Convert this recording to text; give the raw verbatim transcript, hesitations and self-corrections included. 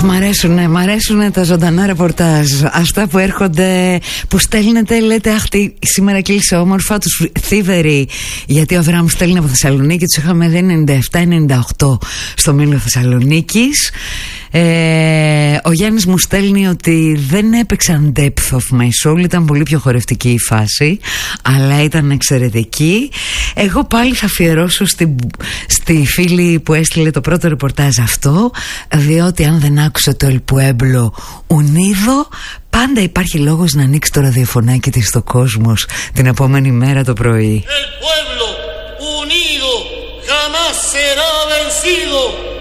μ' αρέσουνε, μ' αρέσουνε τα ζωντανά ρεπορτάζ. Αυτά που έρχονται, που στέλνετε, λέτε αχ, τι, σήμερα κύλησε όμορφα, τους θύβεροι. Γιατί ο Αβραάμ στέλνει από Θεσσαλονίκη, τους είχαμε δει ενενήντα επτά ενενήντα οκτώ στο Μήλο Θεσσαλονίκης. Ε, ο Γιάννης μου στέλνει ότι δεν έπαιξαν depth of my soul, ήταν πολύ πιο χορευτική η φάση, αλλά ήταν εξαιρετική. Εγώ πάλι θα αφιερώσω στη, στη φίλη που έστειλε το πρώτο ρεπορτάζ αυτό, διότι αν δεν άκουσε το El Pueblo Unido, πάντα υπάρχει λόγος να ανοίξει το ραδιοφωνάκι της στο Κόσμος την επόμενη μέρα το πρωί. El pueblo unido jamás será vencido.